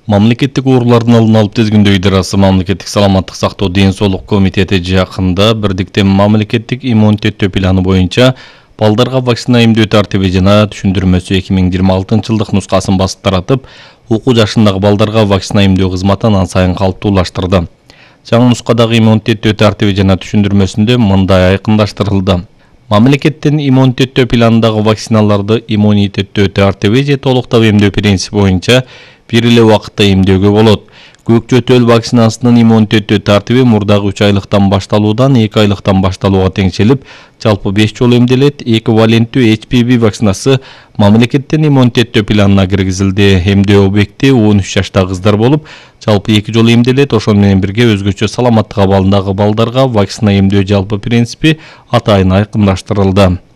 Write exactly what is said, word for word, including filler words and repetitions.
Мамлекеттик оорулардын алдын алып тизгиндөө идарасы Мамлекеттик саламаттык сактоо ден соолук комитети жакында бирдиктен мамлекеттик иммунитеттөө планы боюнча балдарга вакцина эмдөө тартиби жана түшүндүрмөсү эки миң жыйырма алтынчы жылдык нускасын басып таратып, окуу жашындагы балдарга вакцина эмдөө кызматын ан сайын калыптуулаштырды. Жаңы нускадагы иммунитеттөө тартиби жана түшүндүрмөсүндө мындай айкындаштырылды. Мамлекеттин иммунитеттөө планындагы вакциналарды иммунитеттөө тартиби же толуктап эмдөө принципи боюнча бир эле убакытта эмдөөгө болот. Көкчөтөл вакцинасынын иммунитеттөө тартиби мурдагы үч айлыктан башталуудан эки айлыктан башталууга теңшелип, жалпы беш жолу эмделет. Эквиваленттүү эйч пи ви вакцинасы мамлекеттин иммунитеттөө планына киргизилди. Эмдөө объекти он үч жаштагы кыздар болуп, жалпы эки жолу эмделет. Ошону менен бирге өзгөчө саламаттык абалындагы балдарга вакцина эмдөө жалпы принципи атайын айкындаштырылды.